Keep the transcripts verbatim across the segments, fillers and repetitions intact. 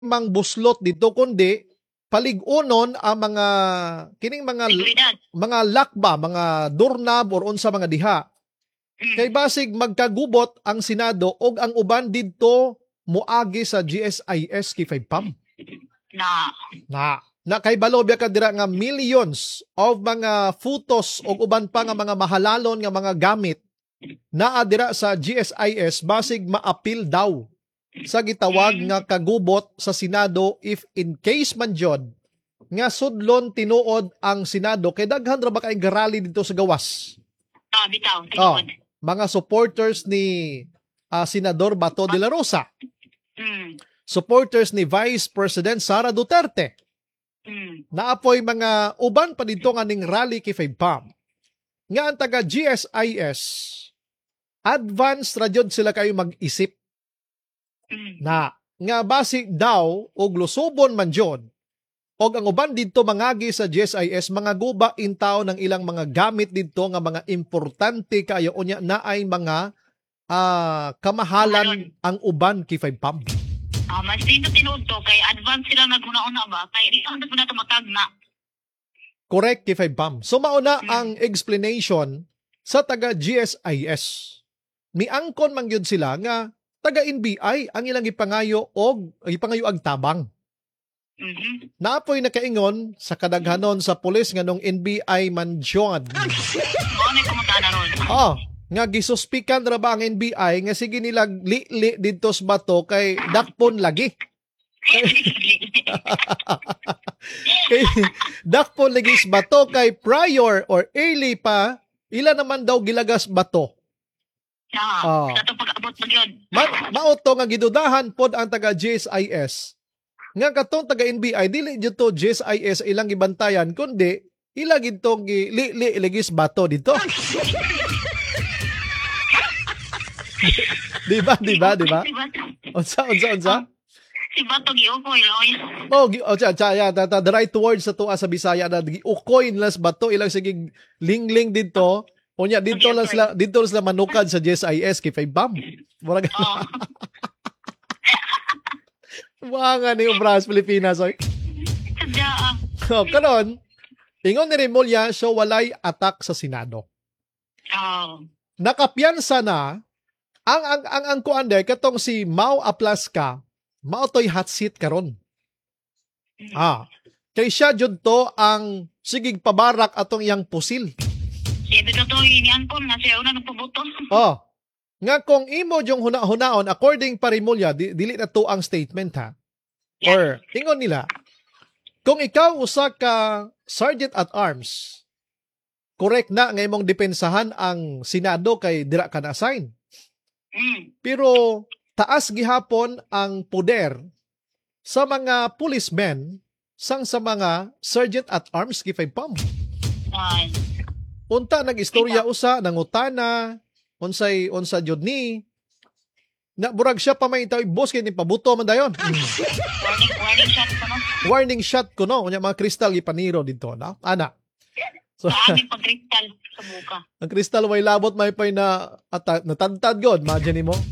mang buslot dito kundi paligunon ang mga kining mga Seguridad. mga lakba, mga doorknob or unsa mga diha. Mm. Kay basig magkagubot ang Senado og ang uban didto moagi sa G S I S kay five pam. Na. Na na kay balobya ka dira nga millions of mga photos og uban pa nga mga mahalalon nga mga gamit naa dira sa G S I S basig maapil daw sa gitawag nga kagubot sa Senado if in case man jud nga sudlon tinuod ang Senado kay daghan ra ba kay garali dito sa gawas. Ah, bitaw. Oh, Tinuod. mga supporters ni ah, Senador Bato de la Rosa, Mm. supporters ni Vice President Sara Duterte. Mm. Naapoy mga uban pa dito nga ning rally kay five pam. Nga ang taga G S I S advanced ra jud sila kayo mag-isip Mm. na nga basi daw og lusubon man jud og ang uban didto mangagi sa G S I S mga guba in taon ng ilang mga gamit didto nga mga importante kayo unya naay mga ah, kamahalan ang uban kay five pam. Ah, mas dito tinuod to kay advance sila naguna-una ba kay dito na po na to matagna. Correct kay five pam. So mauna Hmm. ang explanation sa taga G S I S. Miangkon man gyud sila nga taga N B I ang ilang ipangayo og ipangayo ag tabang. Mhm. Naapoy nakaingon sa kadaghanon sa pulis nga nung N B I mansion. Mo na kumutana ron. Oh, nga gisuspikan ra ba ang N B I nga sige nila li-li didto sa bato kay dakpon lagi. Kay dakpon lagi sa bato kay prior or early pa ila naman daw gilagas bato. Ah, Ah. sa to pag-abot mo yun. Ma- mauto nga gidudahan pod ang taga G S I S. Nga katong taga N B I dili jud to G S I S ilang gibantayan kundi ila gid tong li-li iligis bato dito. Di ba? Di ba? Di ba? Si Bato. Unsa unsa unsa? Si Bato giukoy loy. Oh, gi- oh, cha, cha, ya, ta, ta, the right words sa tuwa sa Bisaya na ukoy nila sa bato ilang sige lingling dito. Unya dito lang sila dito lang sila manukad sa G S I S kay five pam. Murag Oh. mga ni Obras Pilipinas oy. Sadya ah. Oh, karon ingon ni Remulla so walay attack sa Senado. Oh. Nakapiyansa na ang ang ang ang kuander katong si Mau Aplaska mao toy hot seat karon. Ah, kay siya jud to ang sigig pabarak atong iyang pusil. Siya dito to iniangkon nga siya una nagpabuto. Oh, nga kung imo yung huna-hunaon according pa Remulla, di, dili na to ang statement ha. Or ingon nila, kung ikaw usa ka sergeant at arms, correct na nga imong depensahan ang Senado kay dira ka na-assign. Mm. Pero taas gihapon ang poder sa mga policemen sang sa mga sergeant at arms kay five pam. Ay. Unta nag-istorya usa nangutana unsay unsa jud ni na burag siya pa may tawi boss kay ni pabuto man dayon. Warning, warning shot ko no. Warning shot ko no unya mga kristal ipaniro dito na ana. So Sa aming pagkristal sa buka. ang kristal way labot may pay na ata, natantad god imagine mo.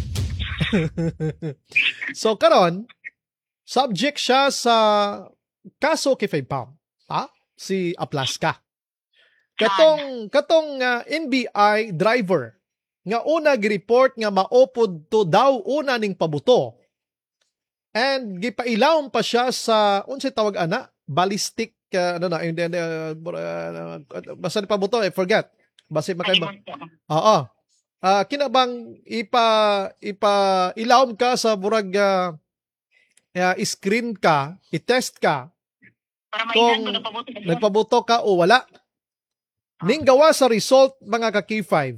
So karon subject siya sa kaso kay five pam. Ha? Si Aplaska. Katong katong uh, N B I driver nga una gi-report nga maopod to daw una ning pabuto. And gipailawon pa siya sa unsay tawag ana ballistic uh, ano na uh, uh, uh, basta ni pabuto I forget. Basta makay ba? Oo. Ah kinabang ipa ipa ilawom ka sa burag uh, uh, screen ka, i-test ka Para kung mainan ko na pabuto. nagpabuto ka o wala. Ning gawa sa result mga ka K five.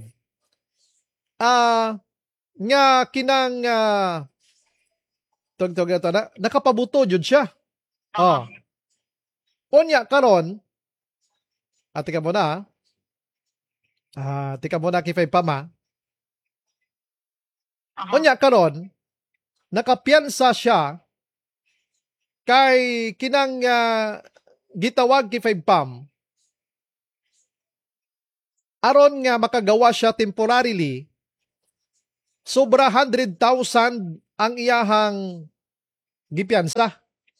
Ah nga kinang uh, tog tog ata na nakapabuto jud siya. Oh. Unya karon ati ka muna. Ah, tika muna K five pa ma. Uh-huh. Unya karon nakapiyansa siya kay kinang uh, gitawag kay five pam aron nga makagawa siya temporarily sobra one hundred thousand ang iyahang gipiyansa.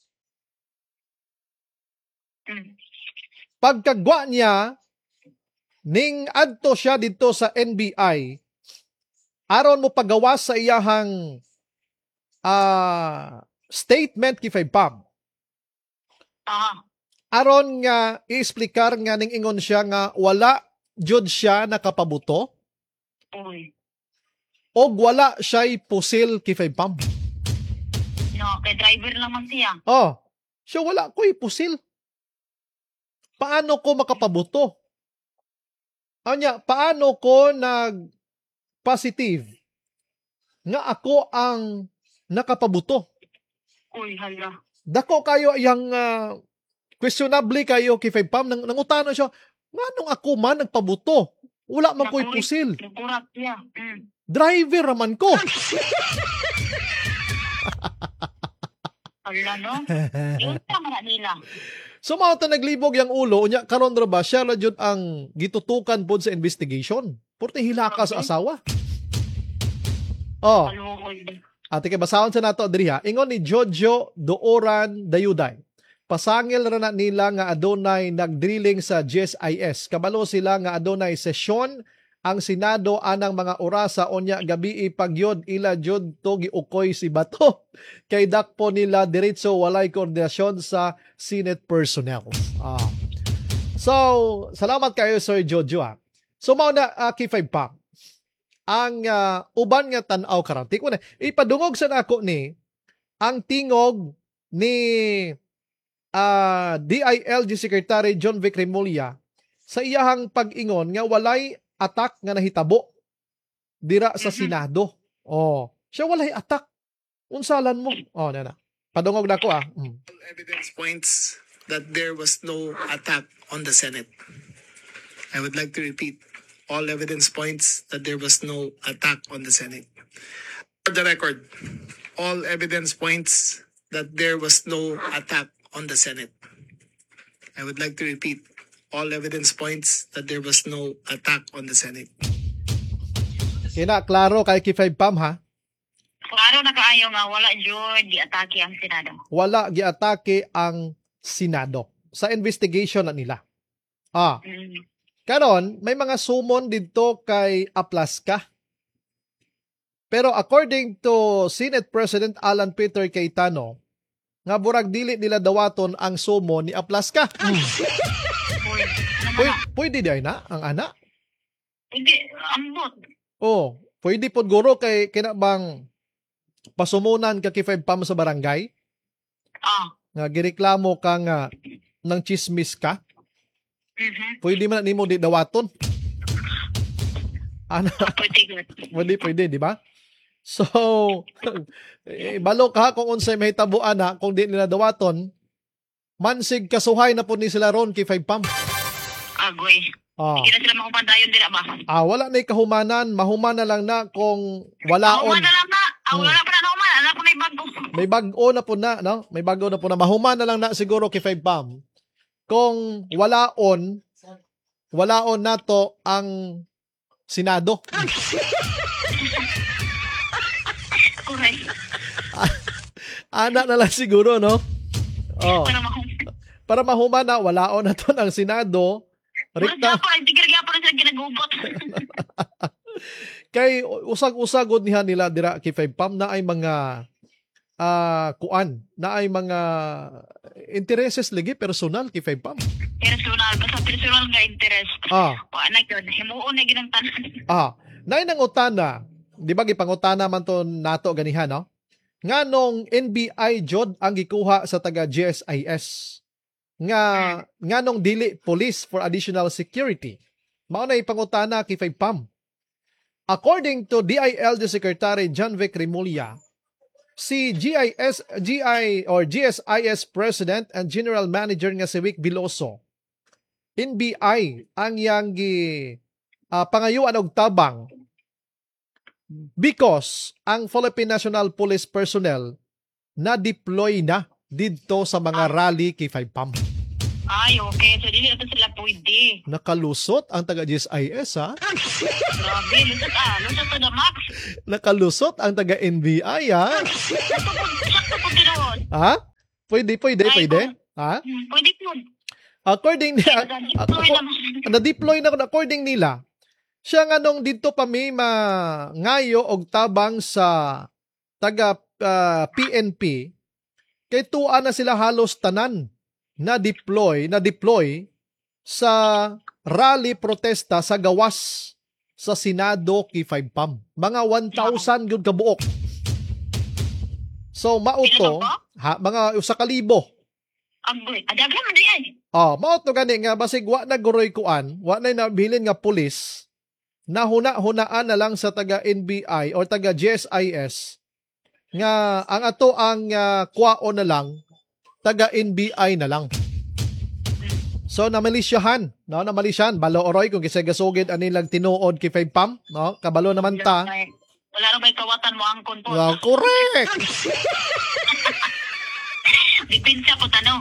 Mm. Pagkagwa niya, ning adto siya dito sa N B I, aron mo pagawas sa iyahang uh, statement kay Faypam. Ah. Aron nga i-explicar nga ning ingon siya nga wala jud siya nakapabuto. Uy. O wala siya'y pusil kay Faypam. No, kay driver naman siya. Oh, siya wala ko'y pusil. Paano ko makapabuto? Anya, paano ko nag-positive nga ako ang nakapabuto? Uy, hala. Dako kayo yung uh, questionable kayo kay Faypam. Nang, nangutano siya, nga nung ako man nagpabuto, wala man ko'y pusil. Nakurat siya. Mm. Driver raman ko. Hala, no? Yun tama na nila. So mao ta naglibog yang ulo unya karon ra ba siya ra jud ang gitutukan pod sa investigation. Porte hilaka sa asawa. Oh. Ate kay basahon sa nato diri ha. Ingon ni Jojo Dooran Dayuday. Pasangil ra na nila nga adunay nagdrilling sa G S I S. Kabalo sila nga adunay sesyon ang Senado anang mga orasa onya gabi pagyod ila jud to giukoy si bato kay dakpo nila diretso walay koordinasyon sa Senate personnel. Ah. So, salamat kayo Sir Jojo. Ah. So mao na uh, kay Faypam. Ang uh, uban nga tan-aw karon. Tiko na ipadungog sa nako ni ang tingog ni uh, D I L G Secretary John Vic Remulla sa iyahang pag-ingon nga walay attack nga nahitabo dira sa Senado. Oh, siya walay attack. Unsalan mo? Oh, nana. Padungog na ko ah. Mm. Evidence points that there was no attack on the Senate. I would like to repeat, all evidence points that there was no attack on the Senate. For the record, all evidence points that there was no attack on the Senate. I would like to repeat, all evidence points that there was no attack on the Senate. Kina, klaro kay Faypam ha? Klaro na kaayo nga wala jud gi-atake ang Senado. Wala gi-atake ang Senado sa investigation na nila. Ah. Mm. Karon, may mga sumon dito kay Aplaska. Pero according to Senate President Alan Peter Cayetano, nga burag dili nila dawaton ang sumon ni Aplaska. Mm. Pwede, pwede di ay na, ang ana? Hindi, ambot. Oh, pwede po guro kay kinabang pasumunan ka kay Faypam sa barangay? Ah. Nga gireklamo ka nga ng chismis ka? Mm-hmm. Pwede man nimo di dawaton. Ana? Pwede good. Pwede, pwede, di ba? So, eh, balo ka kung unsay mahitabuan na kung di nila dawaton, mansig kasuhay na po ni sila ron kay Faypam. Agoy. Ah. Hindi na sila makupandayon dira ba? Ah, wala na kahumanan, mahumana lang na kung walaon. Mahumana lang na. Ah, wala Hmm. pa na nahuman. Alam ko na yung bago. May bago na po na, no? May bago na po na. Mahumana lang na siguro kay Faypam. Kung walaon, walaon na to ang Senado. Correct. Ana na lang siguro, no? Oh. Para mahum. Para mahumana, walaon na to ng Senado. Wala Rikta. pa. Tigir-gira pa na sila ginagugot. Kay usag-usagod niya nila dira kay Faypam na ay mga uh, kuan, na ay mga intereses lagi personal kay Faypam. Personal. Basta personal nga interest. Ah. Wala na yun. Himuon na ginantanan. Ah, nay nang utana, di ba gipangutana man to nato ganihan, no? Nganong N B I jod ang gikuha sa taga G S I S nga nganong dili police for additional security. Mao na ipangutana kay Faypam. According to D I L G Secretary John Vic Remulla, si G I S G I or G S I S President and General Manager nga si Vic Biloso, N B I ang yang gi uh, pangayuan og tabang because ang Philippine National Police personnel na deploy na didto sa mga rally kay Faypam. Ay, okay. So, dili na sila pwede. Nakalusot ang taga G S I S, ha? Grabe. Lusot ah. Lusot to the max. Nakalusot ang taga N B I, ha? Sakto ito po tinuod. Ha? Pwede, pwede, Ay, pwede. kung- Ha? Hmm, pwede po. According Kaya nila, nag-deploy naman. na-deploy na according nila, siya nga nung dito pa may ngayo og tabang sa taga ah, P N P, kay tuwa na sila halos tanan na deploy, na deploy sa rally protesta sa gawas sa Senado kay five P A M. Mga one thousand gyud ka buok. So mauto, Ilan ba? ha, mga usa ka libo. Agoy, adaghan man di ay. Oh, mao to gani nga basig wa na guroy kuan, wa na nabilin nga pulis, nahuna-hunaan na lang sa taga N B I or taga G S I S nga ang ato ang uh, kuwaon na lang taga N B I na lang. So namalisyahan, no, namalisyahan balo oroy kung kisay gasugid ani lang tinuod kay five P A M, no? Kabalo naman ta. Wala ra bay kawatan mo ang konpon. Wow, correct. Dipinsa ko tano.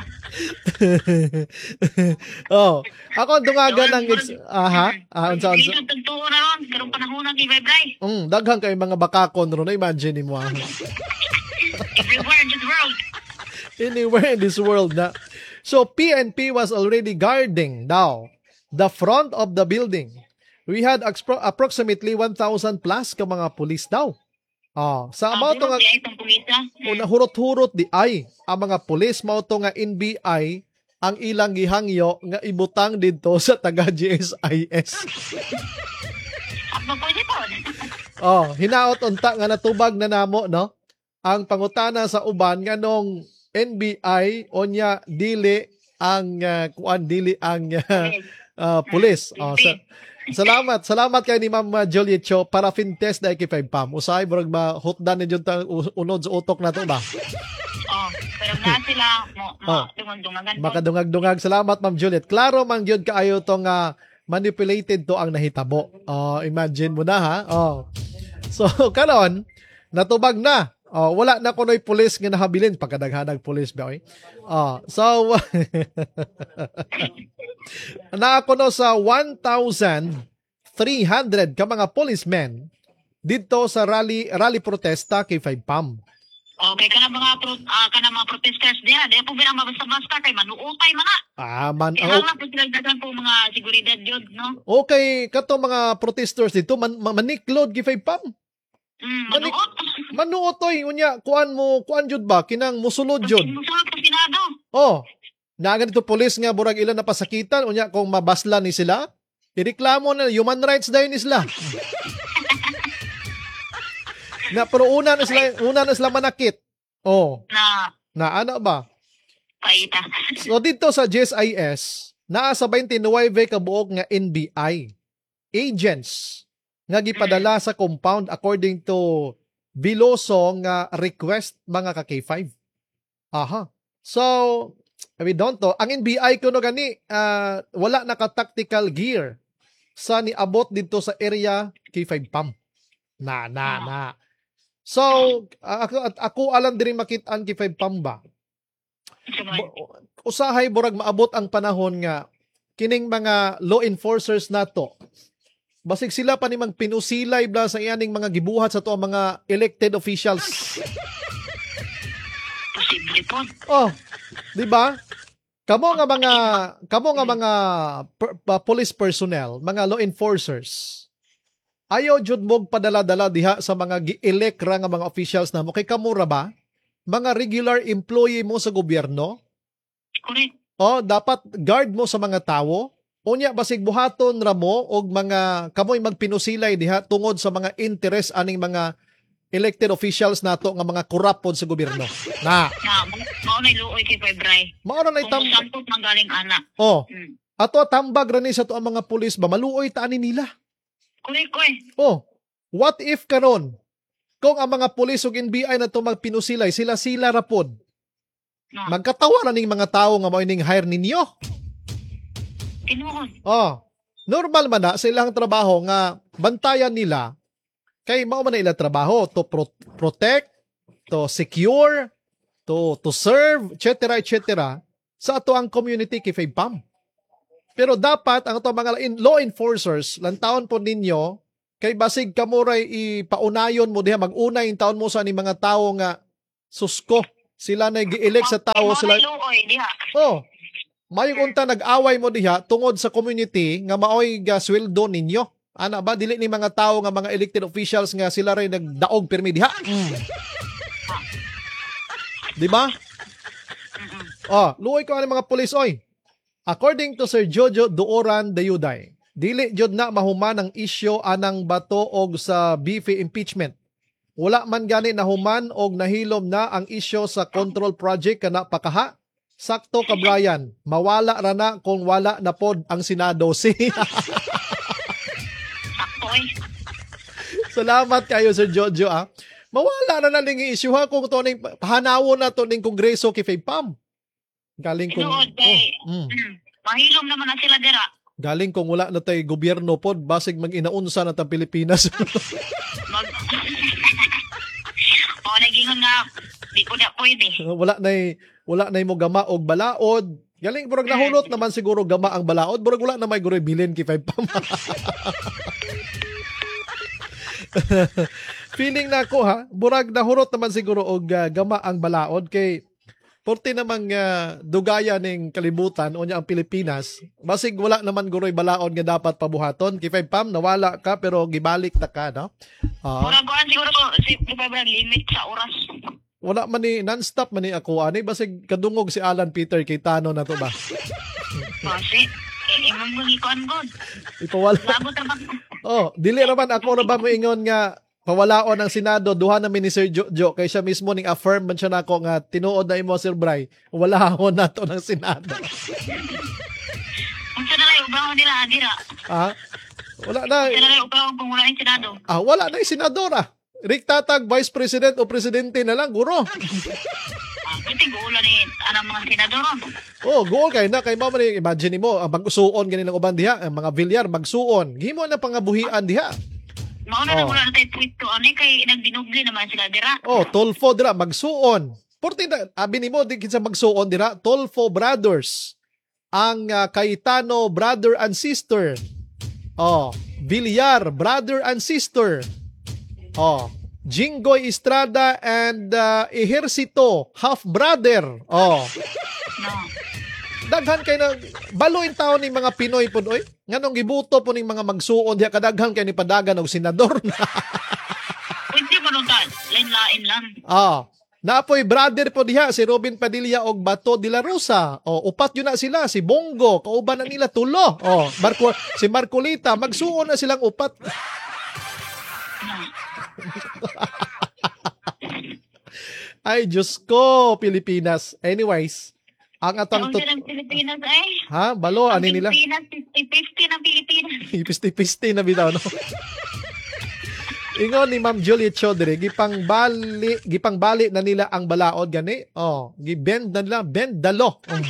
Oh, ako dungagan ng ex- aha, ah, unsa unsa. Dito tagtuo na ron, karong panahon kay Bye-bye. Mm, daghang kay mga bakakon ron, imagine mo. ah. Everywhere in this world. Anywhere in this world na. So P N P was already guarding now the front of the building. We had expro- approximately one thousand plus ka mga pulis daw. Oh, sa Ang amount nga di ay itong pulisa. una hurot-hurot di ay ang mga pulis mao to nga N B I ang ilang gihangyo nga ibutang didto sa taga G S I S. Ako pwede po. Oh, hinaot unta nga natubag na namo no. Ang pangutana sa uban nga nung N B I onya dili ang uh, kuan dili ang uh, uh, pulis. Oh, sa, salamat, salamat kay ni Ma'am uh, Juliet Cho para fin test na kay five P A M. Usay burag mahutdan ni jud tang unod sa utok nato ba. Oh, pero na sila mo Oh. dungan-dungan po. Makadungag-dungag. Salamat, Ma'am Juliet. Klaro man gyud kaayo tong uh, manipulated to ang nahitabo. Oh, imagine mo na ha. Oh. So karon natubag na. Oh, wala na kunoy pulis nga nahabilin pagkadaghanag pulis ba oy. Oh, so na ako no sa one thousand three hundred ka mga policemen dito sa rally rally protesta kay five P A M. Okay, kana mga pro, ah, kana mga protesters diha, di po binang mabasta-basta kay manuutay man na. Ah, man, Kaya oh, lang po sila daghan po mga seguridad jud, no? okay, kato mga protesters dito man, man- maniklod kay five P A M. Mm, Mani- manuot. Manuotoy unya kuan mo kuan jud ba kinang musulod jud. Musulod po Senado. Oh. Na ganito pulis nga burag ilan na pasakitan unya kung mabasla ni sila, ireklamo na human rights dayon ni sila. Na pero una na sila una na sila manakit. Oh, Na na ano ba? paita. So dito sa G S I S, naa sa twenty-nine ka buok nga N B I agents nga gipadala sa compound according to Biloso nga request mga ka K five. Aha. So, we don't know. Ang N B I kuno gani uh, wala naka-tactical gear sa niabot dito sa area K five P A M. Na, na, na. So, uh, ako, at ako alam din makitaan K five P A M ba? Sunod. Usahay burag maabot ang panahon nga kining mga law enforcers nato basig sila pa ni mang pinusilay bla sa iyaning mga gibuhat sa to ang mga elected officials. Posible po. Oh, di ba? Kamo nga mga kamo nga mga per, pa- police personnel, mga law enforcers. Ayaw jud mog padala-dala diha sa mga gi-elect ra nga mga officials namo kay kamo ra ba? Mga regular employee mo sa gobyerno. Correct. Oh, dapat guard mo sa mga tawo. Unya basig buhaton ra mo og mga kamoy magpinusilay diha tungod sa mga interest aning mga elected officials nato nga mga korapod sa gobyerno. Na, Na mao nay luoy kay Febray. mao ra nay Kung tam. sampot manggaling ana. Oh, Mm. ato tambag ra ni sa to ang mga pulis ba maluoy ta ani nila. Correct ko eh. Oh, what if karon kung ang mga pulis ug N B I na to magpinusilay sila sila ra pod. No. Magkatawa na ning mga tawo nga mao ning hire ninyo. Tinuod. Oh, normal man na sa ilang trabaho nga bantayan nila kay mao man na ilang trabaho to pro- protect, to secure, to to serve, et cetera et cetera sa ato ang community kay five P A M. Pero dapat ang ato mga in- law enforcers lantaon po ninyo kay basig kamuray ipaunayon mo diha mag-unay in taon mo sa ni mga tawo nga susko Sila na gi-elect sa tao sila. Luoy, diha. Oh. Mayong unta nag-away mo diha tungod sa community nga maoy ga sweldo ninyo. Ana ba dili ni mga tao nga mga elected officials nga sila ray nagdaog pirmi diha. Mm. Di ba? Oh, luoy ko ang mga pulis oy. According to Sir Jojo Duoran Dayuday, dili jud na mahuman ang isyu anang bato og sa beefy impeachment. Wala man gani nahuman og nahilom na ang isyu sa control project kana pakaha. Sakto ka Brian, mawala ra na kung wala na pod ang Senado. Si Sakto eh. Salamat kayo Sir Jojo ah. Mawala na na ning issue ha kung to ning pahanawon na to ning Kongreso kay Pam. Galing kung Tinuod kay oh, mm. mm, mahilom naman na sila dira. Galing kung wala na tay gobyerno pod basig mag-inaunsa na ta Pilipinas. Mag O nagingon nga di ko na pwede. wala nay wala nay mo gama og balaod. Galing burag nahulot naman siguro gama ang balaod, burag wala na may guroy bilin kay Pam. Feeling na ako ha, burag nahurot naman siguro og uh, gama ang balaod kay porti namang uh, dugaya ning kalibutan o niya ang Pilipinas. Basig wala naman guroy balaod nga dapat pabuhaton. Kay Pam nawala ka pero gibalik ta ka no. Uh, Mura kuan siguro si Pabra limit sa oras. wala man ni non-stop man ni ako ani basig kadungog si Alan Peter kay Tano na to ba. Kasi eh, imong mo gikuan god. Ipawala. Labot ra ba? Oh, dili raman ako ra ba moingon nga pawalaon ang Senado duha na ni Sir Jojo kay siya mismo ning affirm man siya nako nga tinuod na imo Sir Bray walahon nato ng Senado. Unsa na lay ubahon nila dira? Ah, wala na. Unsa na lay ubahon kung wala ang Senado? Ah, wala na yung senadora. Rick Tatag, Vice President o Presidente na lang, guro. Ah, pwede guula ni anang mga senador. Oh, goal kay na kay mao man imagine mo ang magsuon gani ng uban diha, ang mga Villar magsuon. Gihimo na pangabuhian diha. Mao na Oh. lang wala na tayo tweet to ani kay nagdinubli naman sila dira. Oh, Tolfo dira magsuon. Porti na abi nimo di kinsa magsuon dira, Tolfo brothers. Ang uh, Cayetano brother and sister. Oh, Villar brother and sister. Oh, Jinggoy Estrada and uh, Ejercito half brother. Oh. No. Daghan kay na baloy taon ni mga Pinoy pud oy. Nganong gibuto po ning mga magsuon diha kadaghan kay ni padagan og senador na. Pwede mo nung tal. Lain-lain lang. Ah, naapoy brother po diha si Robin Padilla og Bato de la Rosa. Oh, upat yun na sila si Bongo, kauban na nila tulo. Oh, Marco si Marcolita magsuon na silang upat. No. Ay Diyos ko, Pilipinas. Anyways, ang atang Ang silang Pilipinas ay. ha, balo ani nila. Pilipinas, fifty fifty ng Pilipinas. Ipisti-pisti na bitaw no. Ingon ni Ma'am Juliet Chaudhry, gipang bali, gipang bali na nila ang balaod gani. Oh, gibend na nila, bend dalo. Mm.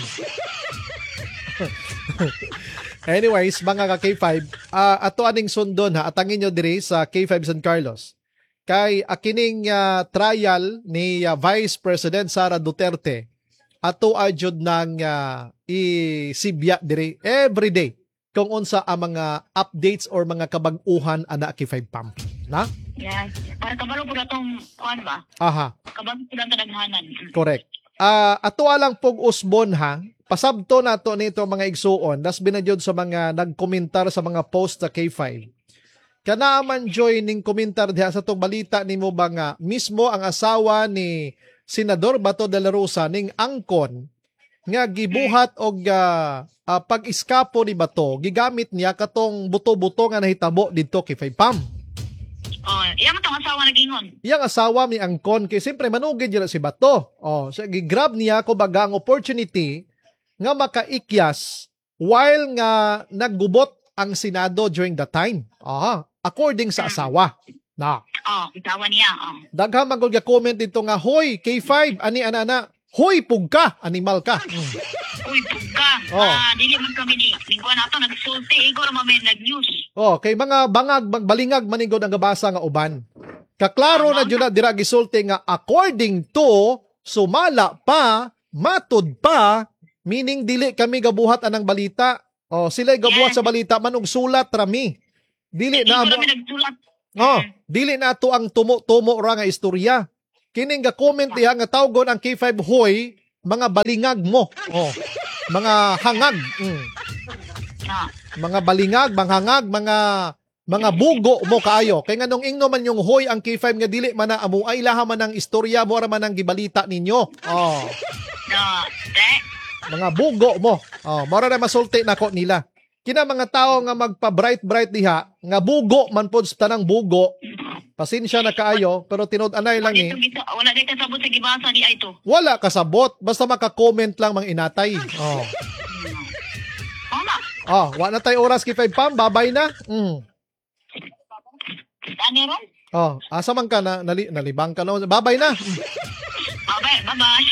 Anyways, mga ka K five, uh, ato aning sundon ha, atangin nyo diri sa K five San Carlos. Kay akining uh, trial ni uh, Vice President Sara Duterte, ato ajud nang uh, isibya diri every day kung unsa ang mga updates or mga kabag-uhan ana K five Pam. Na? Yes. Para kabalo po na itong, kuhan ba? Aha, Kabalo po na ito naghanan. correct. Ah, ato alang pog usbon ha. Pasabto nato nito mga igsuon, das binadyod sa mga nagkomentar sa mga post sa K five. Kanaaman joy ning komentar diha sa tong balita nimo ba nga mismo ang asawa ni Senador Bato de la Rosa ning angkon nga gibuhat og uh, uh, pag-iskapo ni Bato, gigamit niya katong buto-buto nga nahitabo didto kay Pam. Oh, iya mo itong asawa nagingon. Iyang asawa mi angkon kay siyempre manugid niya si Bato. Oh, so gigrab niya ko baga ang opportunity nga makaikyas while nga naggubot ang Senado during the time. Aha, according sa asawa. Na. Oh, asawa niya. Oh. Daghang magod nga comment dito nga, hoy, K five, ani anana, hoy, pugka, animal ka. Mm. Uy, pugka. Oh. Ah, dili man kami ni lingkuan nato nagsulti. Igor mamay nag-news. Oh, kay mga bangag, balingag maningod ang gabasa nga uban. Kaklaro na dyan na dira gisulti nga according to, sumala pa, matud pa, meaning dili kami gabuhat anang balita. Oh, sila gabuhat Yes. sa balita manog sulat rami. Dili na Igor amo. kami nagsulat. Oh, dili na to ang tumo-tumo ra nga istorya. kining ga comment diha nga tawgon ang K five Hoy mga balingag mo. Oh. Mga hangag. Mm. Ah. Mga balingag, manghangag, mga mga bugo mo kaayo. Kay nga nung ingno man yung Hoy ang K five nga dili man na amo ay ilaha man ang istorya mo ra man ang gibalita ninyo. Oh. Ah, te. Mga bugo mo. Oh, mora na masulti nako nila. Kina mga tao nga magpa-bright bright diha nga bugo man pod sa tanang bugo. Pasensya na kaayo pero tinud-anay lang Wala eh. dito gito, wala dito sabot sa gibasa di ay to. Wala kasabot basta maka-comment lang mang inatay. Oh. Tama. Oh, wa na tay oras kay five pam, babay na. Mm. Ano ron? Oh, asa man ka na nali, nalibang ka na. Babay na. Mm. Bye-bye. Bye-bye.